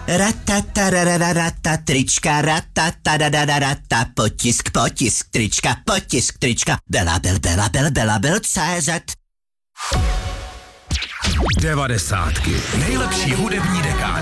Ratatarararata trička, ratatarararata potisk, trička, Bela, CZ. 90. Nejlepší hudební dekáda.